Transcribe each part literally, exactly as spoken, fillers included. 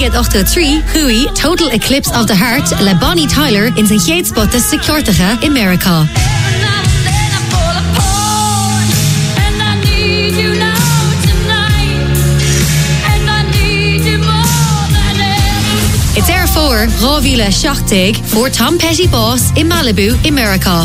Siad ochta trí, Hui, Total Eclipse of the Heart, le Bonnie Tyler in zijn geitspotte Securtige in America. It's Air four, Ravila Shachtig, for Tom Petty Boss in Malibu, America.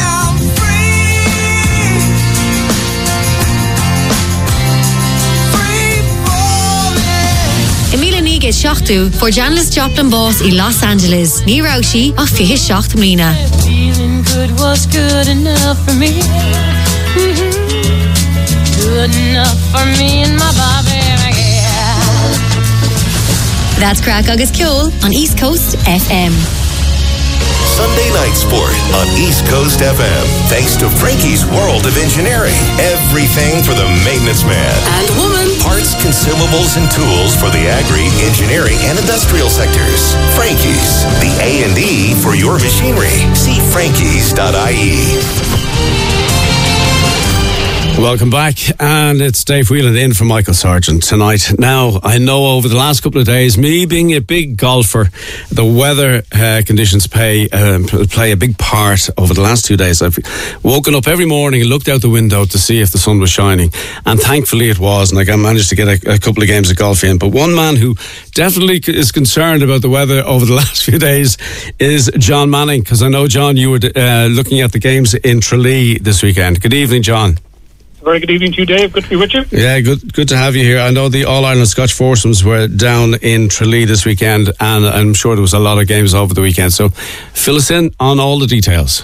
Emilia Niga Shachtu for Janis Joplin Boss in Los Angeles. Ní Raushi of Fihi Shacht Mlina. Feeling good was good enough for me. Mm-hmm. Good enough for me and my Bobby. That's Crack August Kjol on East Coast F M. Sunday Night Sport on East Coast F M. Thanks to Frankie's World of Engineering. Everything for the maintenance man and woman. Parts, consumables, and tools for the agri, engineering, and industrial sectors. Frankie's, the A and E for your machinery. See frankies dot I E. Welcome back, and it's Dave Whelan in for Michael Sargent tonight. Now, I know over the last couple of days, me being a big golfer, the weather uh, conditions pay, um, play a big part over the last two days. I've woken up every morning and looked out the window to see if the sun was shining, and thankfully it was, and I managed to get a, a couple of games of golf in. But one man who definitely is concerned about the weather over the last few days is John Manning, because I know, John, you were uh, looking at the games in Tralee this weekend. Good evening, John. Very good evening to you, Dave. Good to be with you. Yeah, good good to have you here. I know the All-Ireland Scotch foursomes were down in Tralee this weekend, and I'm sure there was a lot of games over the weekend. So fill us in on all the details.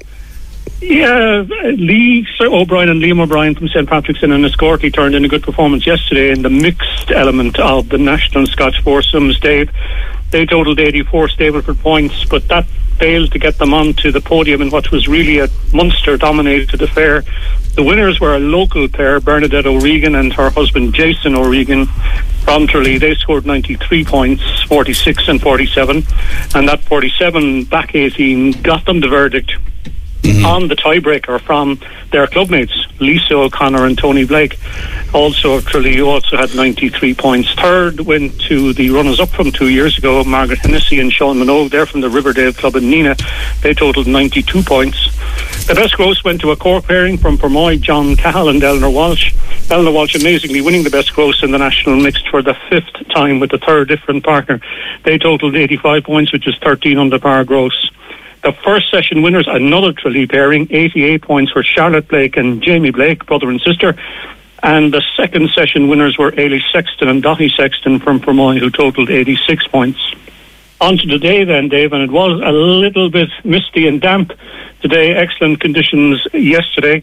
Yeah, Lee Sir O'Brien and Liam O'Brien from Saint Patrick's and Enniscorthy turned in a good performance yesterday in the mixed element of the National Scotch foursomes, Dave. They totaled eighty-four Stableford points, but that failed to get them onto the podium in what was really a Munster-dominated affair. The winners were a local pair, Bernadette O'Regan and her husband Jason O'Regan from Tralee. They scored ninety-three points, forty-six and forty-seven, and that forty-seven back eighteen got them the verdict mm-hmm. on the tiebreaker from their clubmates, Lisa O'Connor and Tony Blake. Also of Tralee, who also had ninety-three points. Third went to the runners-up from two years ago, Margaret Hennessy and Sean Minogue. They're from the Riverdale Club in Nina. They totaled ninety-two points. The best gross went to a core pairing from Fermoy, John Cahill and Eleanor Walsh. Eleanor Walsh amazingly winning the best gross in the national mixed for the fifth time with the third different partner. They totaled eighty-five points, which is thirteen under par gross. The first session winners, another Tralee pairing, eighty-eight points for Charlotte Blake and Jamie Blake, brother and sister. And the second session winners were Ailey Sexton and Dottie Sexton from Fermoy, who totaled eighty-six points. On to today then, Dave, and it was a little bit misty and damp today. Excellent conditions yesterday.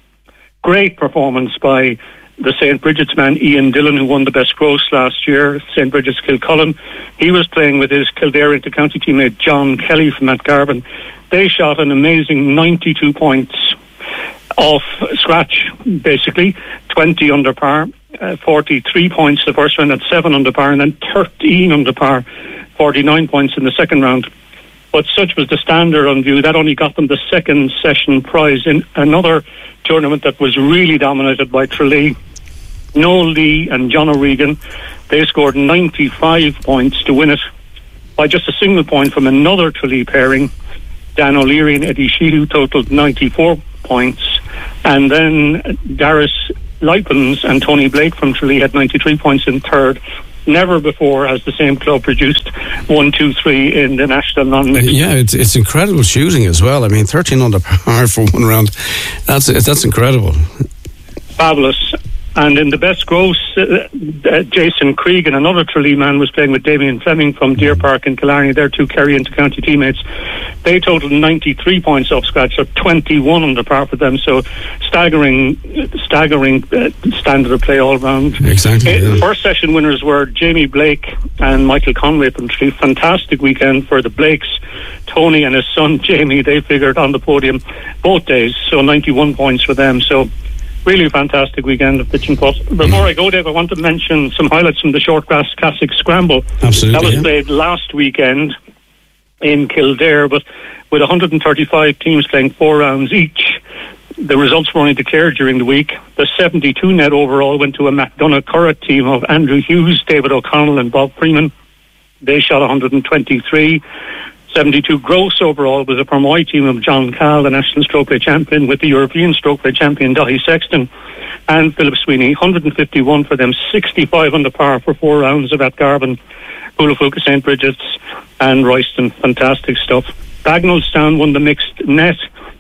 Great performance by the Saint Bridget's man, Ian Dillon, who won the best gross last year, Saint Bridget's Kilcullen. He was playing with his Kildare inter-county teammate John Kelly from Atgarvan. They shot an amazing ninety-two points off scratch, basically, twenty under par, uh, forty-three points the first round at seven under par, and then thirteen under par, forty-nine points in the second round. But such was the standard on view, that only got them the second session prize in another tournament that was really dominated by Tralee. Noel Lee and John O'Regan, they scored ninety-five points to win it by just a single point from another Tralee pairing. Dan O'Leary and Eddie Sheehy, who totaled ninety-four points, and then Darius Lipens and Tony Blake from Tralee had ninety-three points in third. Never before has the same club produced one, two, three in the national non-mixed. Yeah, it's it's incredible shooting as well. I mean, thirteen under par for one round. That's that's incredible. Fabulous. And in the best gross, uh, uh, Jason Cregan, another Tralee man, was playing with Damien Fleming from Deer Park in Killarney. They're two Kerry inter-county teammates. They totaled ninety-three points off scratch, so twenty-one under par for them. So staggering, staggering uh, standard of play all round. Exactly. Uh, yeah. The first session winners were Jamie Blake and Michael Conway from Tralee. Fantastic weekend for the Blakes. Tony and his son Jamie, they figured on the podium both days, so ninety-one points for them. So really fantastic weekend of pitch and putt. Before I go, Dave, I want to mention some highlights from the Shortgrass Classic Scramble. Absolutely. That was yeah. played last weekend in Kildare, but with one hundred thirty-five teams playing four rounds each. The results were only declared during the week. The seventy-two net overall went to a McDonough Curragh team of Andrew Hughes, David O'Connell and Bob Freeman. They shot one hundred twenty-three. seventy-two gross overall was a Permoy team of John Cahill, the national stroke play champion, with the European stroke play champion Dahi Sexton and Philip Sweeney. one hundred fifty-one for them, sixty-five on the par for four rounds of Atgarvan, Poulaphouca, Saint Bridget's and Royston. Fantastic stuff. Bagnallstown won the mixed net.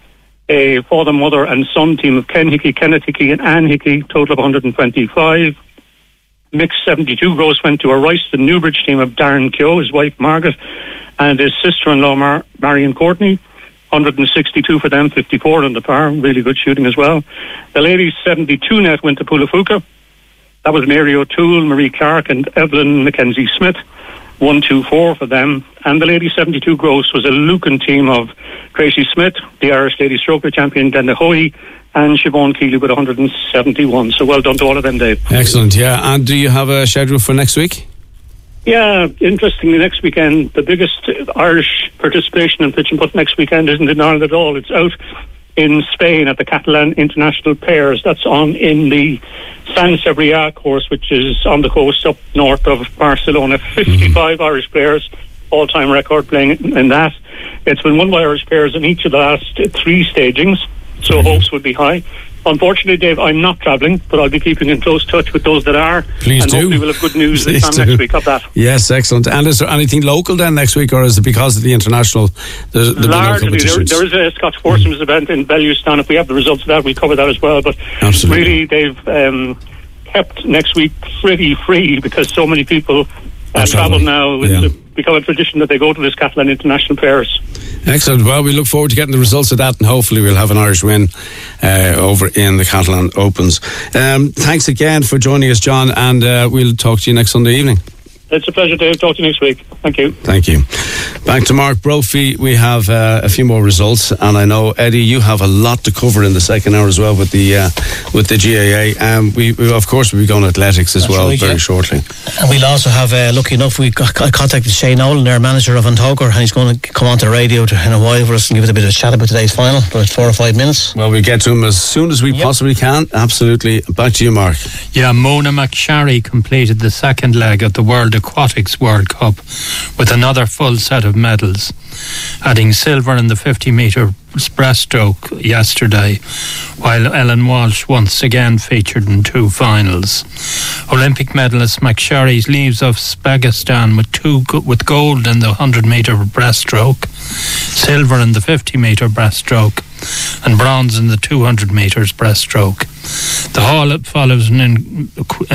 A father, mother and son team of Ken Hickey, Kenneth Hickey and Anne Hickey, total of one hundred twenty-five. Mixed seventy-two gross went to a Royston Newbridge team of Darren Keogh, his wife Margaret and his sister-in-law Mar- Marion Courtney. one hundred sixty-two for them, fifty-four on the par. Really good shooting as well. The ladies' seventy-two net went to Poulaphouca. That was Mary O'Toole, Marie Clark and Evelyn Mackenzie Smith. one two four for them. And the ladies' seventy-two gross was a Lucan team of Tracy Smith, the Irish Ladies Stroker champion, Glenda Hoey and Siobhan Keeley with one hundred seventy-one. So well done to all of them, Dave. Excellent, yeah. And do you have a schedule for next week? Yeah, interestingly, next weekend, the biggest Irish participation in pitch and putt next weekend isn't in Ireland at all. It's out in Spain at the Catalan International Pairs. That's on in the San Cebrià course, which is on the coast up north of Barcelona. fifty-five mm-hmm. Irish players, all-time record playing in that. It's been won by Irish players in each of the last three stagings, so mm-hmm. hopes would be high. Unfortunately, Dave, I'm not travelling, but I'll be keeping in close touch with those that are. Please and do. hopefully we'll have good news Please this time do. next week of that. Yes, excellent. And is there anything local then next week, or is it because of the international, the, the Largely, local there, competitions? there is a Scotch Foursomes mm. event in Bellewstown. If we have the results of that, we'll cover that as well. But Absolutely. really, they've um, kept next week pretty free because so many people uh, travel now. It's yeah. become a tradition that they go to this Catalan International Pairs. Excellent. Well, we look forward to getting the results of that, and hopefully we'll have an Irish win uh, over in the Catalan Opens. Um, thanks again for joining us, John, and uh, we'll talk to you next Sunday evening. It's a pleasure, Dave. Talk to you next week. Thank you. Thank you. Back to Mark Brophy. We have uh, a few more results, and I know, Eddie, you have a lot to cover in the second hour as well with the uh, with the G A A. Um, we, we of course we'll be going athletics as That's well right, very yeah. shortly. And we'll also have, uh, lucky enough, we got, I contacted Shane Nolan, their manager of Antoker, and he's going to come on to the radio to, in a while for us and give it a bit of a chat about today's final, about four or five minutes. Well, we'll get to him as soon as we Yep. possibly can. Absolutely. Back to you, Mark. Yeah, Mona McSharry completed the second leg of the World Aquatics World Cup with another full set of medals, adding silver in the fifty metre breaststroke yesterday, while Ellen Walsh once again featured in two finals. Olympic medalist McSharry leaves Uzbekistan with two with gold in the one hundred metre breaststroke, silver in the fifty metre breaststroke, and bronze in the two hundred metres breaststroke. The haul follows an,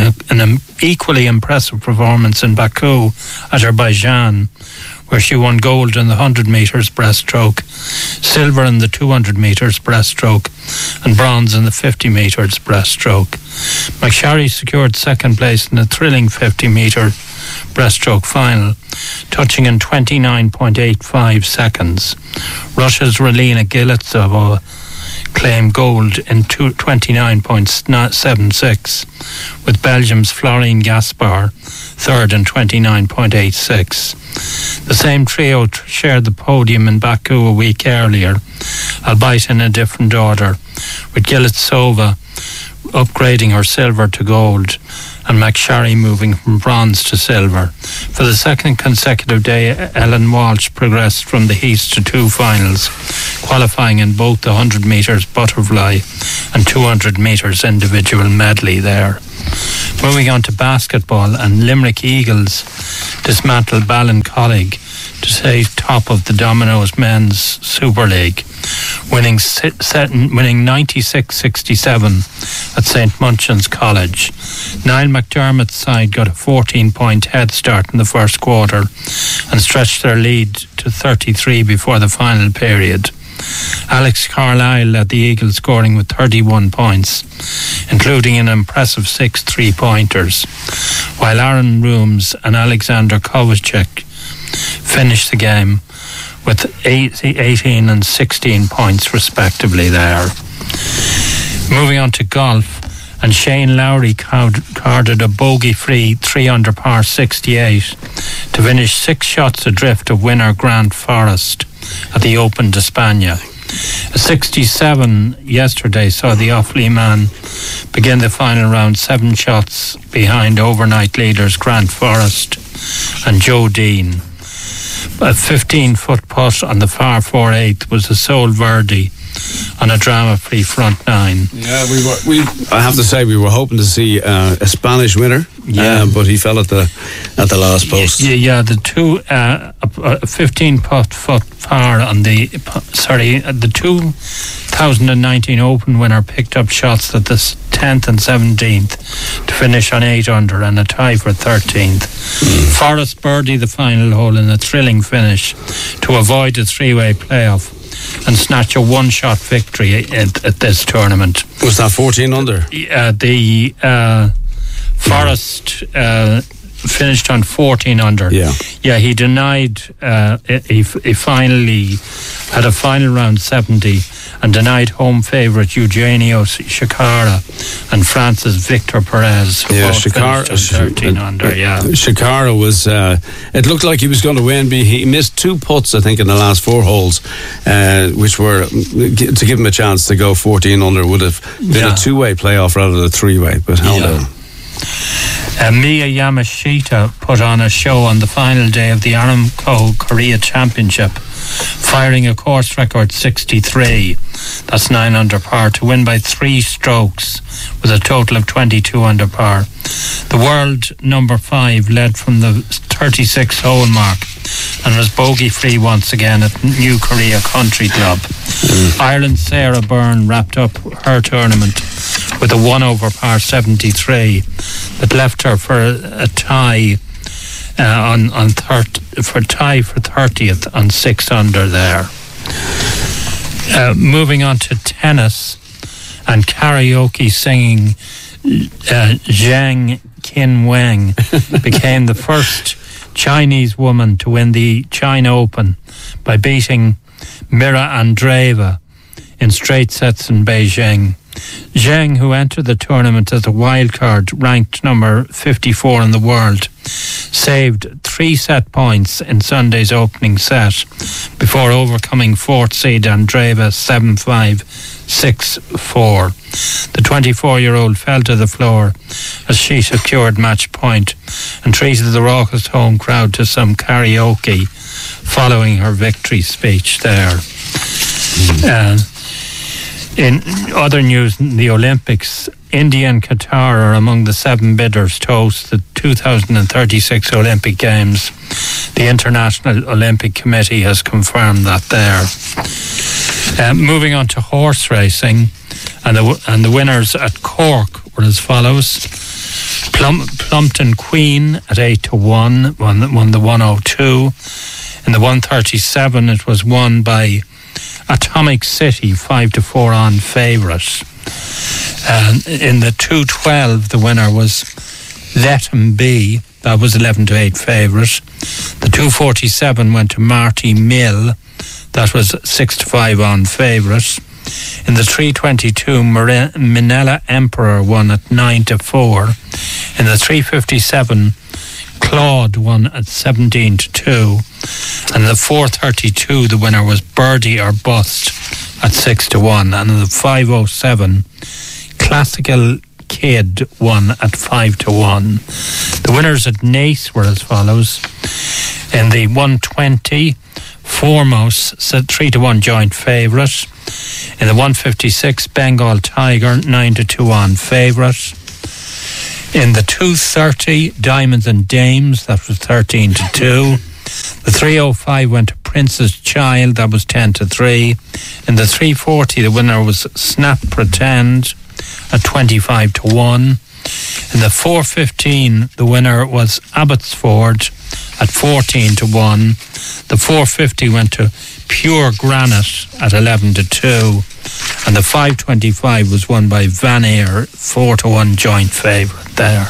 an equally impressive performance in Baku, Azerbaijan, where she won gold in the one hundred metres breaststroke, silver in the two hundred metres breaststroke, and bronze in the fifty metres breaststroke. McSharry secured second place in the thrilling fifty metre breaststroke final, touching in twenty-nine point eight five seconds. Russia's Relina Gilitsova claimed gold in twenty-nine point seven six, with Belgium's Florine Gaspar third in twenty-nine point eight six. The same trio t- shared the podium in Baku a week earlier, albeit in a different order, with Gilitsova upgrading her silver to gold and McSharry moving from bronze to silver. For the second consecutive day, Ellen Walsh progressed from the heats to two finals, qualifying in both the one hundred metres butterfly and two hundred metres individual medley there. Moving on to basketball, and Limerick Eagles dismantled Ballincollig to stay top of the Domino's Men's Super League, winning set, winning ninety-six sixty-seven at Saint Munchin's College. Niall McDermott's side got a fourteen-point head start in the first quarter and stretched their lead to thirty-three before the final period. Alex Carlisle led the Eagles, scoring with thirty-one points, including an impressive six three-pointers, while Aaron Rooms and Alexander Kovacic finished the game with eighteen and sixteen points respectively there. Moving on to golf, and Shane Lowry carded a bogey-free three under par sixty-eight to finish six shots adrift of winner Grant Forrest at the Open d'Espagne. A sixty-seven yesterday saw the Offaly man begin the final round seven shots behind overnight leaders Grant Forrest and Joe Dean. A fifteen-foot putt on the far four eighth was a Sol Verde on a drama-free front nine. Yeah, we were. We I have to say we were hoping to see uh, a Spanish winner. Yeah, uh, but he fell at the at the last post. Yeah, yeah. The two uh, a fifteen foot foot par on the sorry the two thousand nineteen Open winner picked up shots at the tenth and seventeenth to finish on eight under and a tie for thirteenth. Mm. Forrest birdied the final hole in a thrilling finish to avoid a three-way playoff and snatch a one-shot victory at, at this tournament. Was that fourteen under? Uh, the uh, Forrest uh, finished on fourteen under. Yeah, yeah. He denied. Uh, he, he finally had a final round seventy and denied home favourite Eugenio Shakara and France's Victor Perez. Yeah, Shakara. thirteen under. Yeah, Shakara was. Uh, it looked like he was going to win. But he missed two putts, I think, in the last four holes, uh, which were to give him a chance to go fourteen under. Would have been yeah. a two-way playoff rather than a three-way. But hell yeah. no. Uh, Mia Yamashita put on a show on the final day of the Aramco Korea Championship, firing a course record sixty-three, that's nine under par, to win by three strokes with a total of twenty-two under par. The world number five led from the thirty-six hole mark and was bogey free once again at New Korea Country Club. Mm. Ireland's Sarah Byrne wrapped up her tournament with a one over par seventy-three that left her for a, a tie uh, on on third for tie for thirtieth on six under there. Uh, moving on to tennis and karaoke singing, uh, Zhang Qinwen became the first Chinese woman to win the China Open by beating Mira Andreeva in straight sets in Beijing. Zhang, who entered the tournament as a wildcard, ranked number fifty-four in the world, saved three set points in Sunday's opening set before overcoming fourth seed Andreeva seven five, six four. The twenty-four-year-old fell to the floor as she secured match point and treated the raucous home crowd to some karaoke following her victory speech there. Uh, in other news, in the Olympics, India and Qatar are among the seven bidders to host the two thousand thirty-six Olympic Games. The International Olympic Committee has confirmed that there. Uh, moving on to horse racing, and the, and the winners at Cork were as follows. Plum, Plumpton Queen at eight to one won, won the one oh two. In the one thirty-seven, it was won by Atomic City, five to four on favourite. And in the two twelve, the winner was Let 'Em Be, that was eleven to eight favourite. The two forty-seven went to Marty Mill, that was six to five on favourite. In the three twenty-two, Minella Emperor won at nine to four. In the three fifty-seven, Claude won at seventeen to two. And in the four thirty-two, the winner was Birdie or Bust at six to one. And in the five oh seven, Classical Kid won at five to one. The winners at Nace were as follows. In the one twenty, Foremost said three to one joint favourite. In the one fifty-six, Bengal Tiger nine to two on favourite. In the two thirty, Diamonds and Dames, that was thirteen to two. The three oh five went to Prince's Child, that was ten to three. In the three forty, the winner was Snap Pretend at twenty-five to one. In the four fifteen, the winner was Abbotsford at fourteen to one. The four fifty went to Pure Granite at eleven to two. And the five twenty-five was won by Van Air, four to one joint favourite there.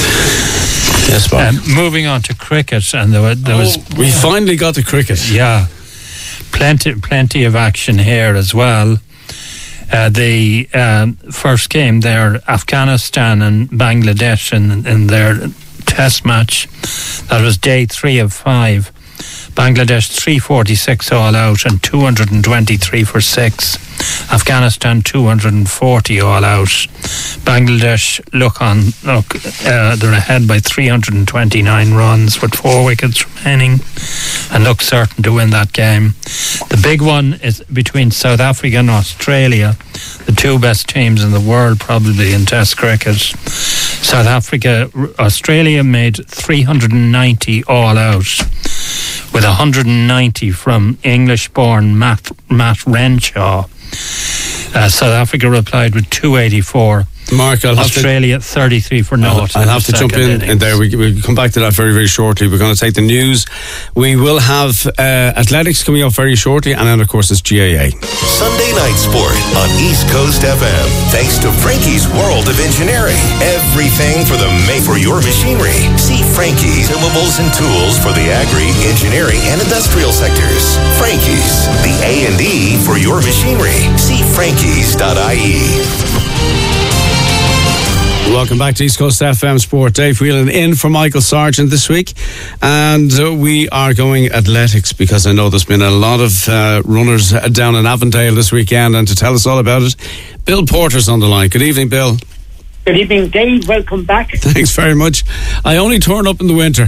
Yes, Bob. Um, moving on to cricket, and there, there oh, was we yeah, finally got to cricket. Yeah, plenty, plenty of action here as well. Uh, the um, first game there, Afghanistan and Bangladesh in, in their test match, that was day three of five. Bangladesh three forty-six all out and two hundred twenty-three for six. Afghanistan two hundred forty all out. Bangladesh look on look uh, they're ahead by three hundred twenty-nine runs with four wickets remaining and look certain to win that game. The big one is between South Africa and Australia, the two best teams in the world probably in Test cricket. South Africa, Australia made three hundred ninety all out, with one hundred ninety from English-born Matt, Matt Renshaw. Uh, South Africa replied with two eighty-four. Mark, I'll Australia have to, thirty-three for naught. I'll, I'll have to jump in, in there. We, we'll come back to that very, very shortly. We're going to take the news. We will have uh, athletics coming up very shortly, and then, of course, it's G A A. Sunday Night Sport on East Coast F M. Thanks to Frankie's World of Engineering. Everything for the made-for-your machinery. See Frankie's Immovables and Tools for the agri, engineering, and industrial sectors. Frankie's, the A and E for your machinery. See frankies dot I E. Welcome back to East Coast F M Sport. Dave Whelan in for Michael Sargent this week, and uh, we are going athletics because I know there's been a lot of uh, runners down in Avondale this weekend, and to tell us all about it, Bill Porter's on the line. Good evening, Bill. Good evening, Dave. Welcome back. Thanks very much. I only turn up in the winter.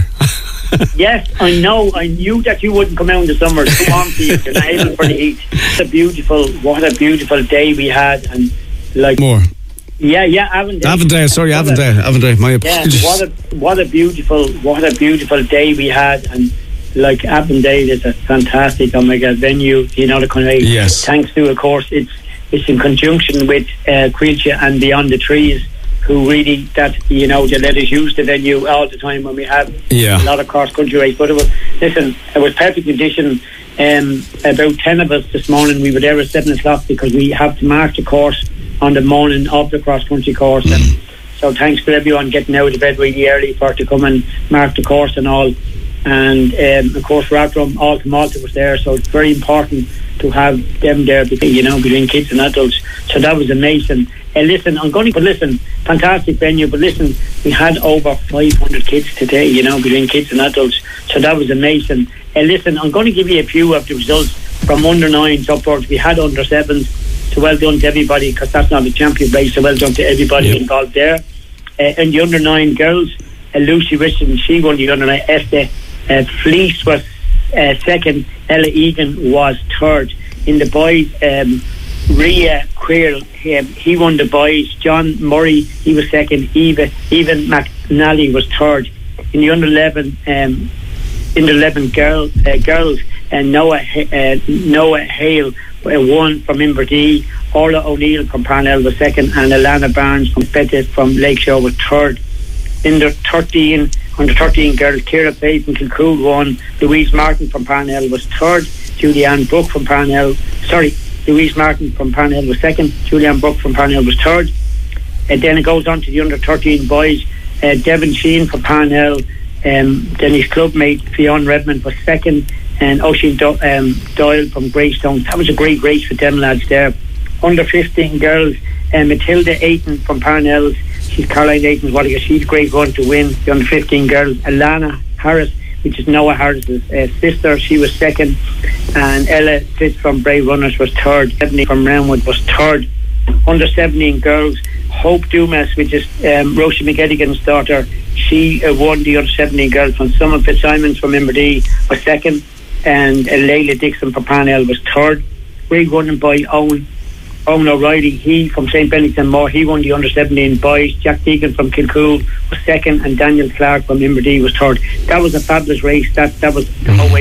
Yes, I know. I knew that you wouldn't come out in the summer. It's too warm for you. You're not able for the heat. What a beautiful, what a beautiful day we had, and like more. Yeah, yeah, Avondale. Avondale, sorry, what Avondale, a, Avondale. My apologies. Yeah, what a what a beautiful, what a beautiful day we had, and like Avondale is a fantastic, oh my God, venue. You know the kind of yes. Thanks to, of course, it's it's in conjunction with uh, Quilcha and Beyond the Trees, who really that you know they let us use the venue all the time when we have yeah. a lot of cross country race. But it was listen, it was perfect condition. Um, about ten of us this morning. We were there at seven o'clock because we have to mark the course on the morning of the cross country course. Mm. And so thanks for everyone getting out of bed really early for to come and mark the course and all. And um, of course Rathdrum, all to Malta was there, so it's very important to have them there because, you know, between kids and adults. So that was amazing. Uh, listen, I'm going to, but listen, fantastic venue, but listen, we had over five hundred kids today, you know, between kids and adults. So that was amazing. Uh, listen, I'm going to give you a few of the results from under nines upwards. We had under sevens. So well done to everybody, because that's not a champion race. So well done to everybody yep. involved there. Uh, and the under nine girls, uh, Lucy Richardson, she won the under nine. Esther uh, Fleece was uh, second. Ella Egan was third. In the boys, um, Rhea Queer, he, he won the boys. John Murray, he was second. Eva Evan McNally was third. In the under eleven, um, in the eleven girl, uh, girls, and Noah uh, Noah Hale uh, won from Inverdee. Orla O'Neill from Parnell was second, and Alana Barnes from Pettit from Lakeshore was third. In the thirteen, under thirteen girls, Kira Faye from Kilcool won. Louise Martin from Parnell was third. Julianne Brook from Parnell, sorry, Louise Martin from Parnell was second. Julianne Brook from Parnell was third. And then it goes on to the under thirteen boys. Uh, Devon Sheen from Parnell. Um, then his clubmate Fionn Redmond was second, and Oisin Do- um, Doyle from Greystone. That was a great race for them lads there. Under fifteen girls, uh, Matilda Ayton from Parnell, she's Caroline Ayton's what she's a great one to win. The under fifteen girls, Alana Harris, which is Noah Harris's uh, sister, she was second, and Ella Fitz from Bray Runners was third. Ebony from Roundwood was third. Under seventeen girls, Hope Dumas, which is um, Rosie McGettigan's daughter, she uh, won the under seventeen girls. From Summer Fitzsimons from Inverdee was second, and uh, Layla Dixon from Parnell was third. Grade one by Owen Owen O'Reilly, he from Saint Bennington Moore, he won the under seventeen boys. Jack Deegan from Kilcool was second, and Daniel Clark from Inverdee was third. That was a fabulous race. That that was the whole way